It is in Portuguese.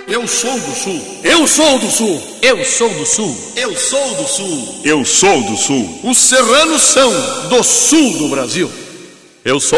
Eu sou do Sul. Eu sou do Sul. Eu sou do Sul. Eu sou do Sul. Eu sou do Sul. Os serranos são do Sul do Brasil. Eu sou